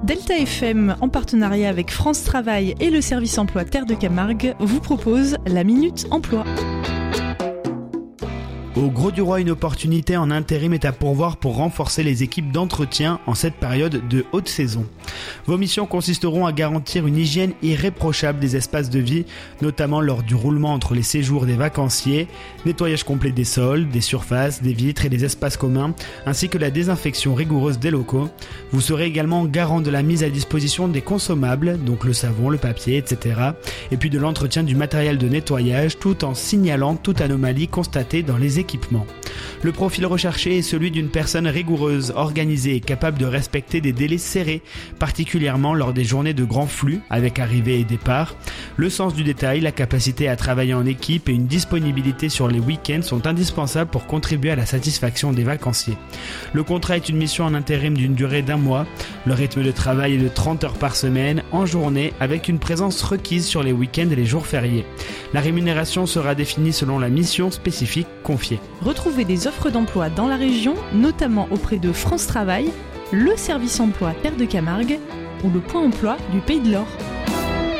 Delta FM, en partenariat avec France Travail et le service emploi Terre de Camargue, vous propose la Minute Emploi. Au Grau-du-Roi, une opportunité en intérim est à pourvoir pour renforcer les équipes d'entretien en cette période de haute saison. Vos missions consisteront à garantir une hygiène irréprochable des espaces de vie, notamment lors du roulement entre les séjours des vacanciers, nettoyage complet des sols, des surfaces, des vitres et des espaces communs, ainsi que la désinfection rigoureuse des locaux. Vous serez également garant de la mise à disposition des consommables, donc le savon, le papier, etc. et puis de l'entretien du matériel de nettoyage, tout en signalant toute anomalie constatée dans les équipements. Le profil recherché est celui d'une personne rigoureuse, organisée et capable de respecter des délais serrés, particulièrement lors des journées de grand flux, avec arrivée et départ. Le sens du détail, la capacité à travailler en équipe et une disponibilité sur les week-ends sont indispensables pour contribuer à la satisfaction des vacanciers. Le contrat est une mission en intérim d'une durée d'1 mois. Le rythme de travail est de 30 heures par semaine, en journée, avec une présence requise sur les week-ends et les jours fériés. La rémunération sera définie selon la mission spécifique confiée. Retrouvez des offres d'emploi dans la région, notamment auprès de France Travail, le service emploi Terre de Camargue ou le point emploi du Pays de l'Or.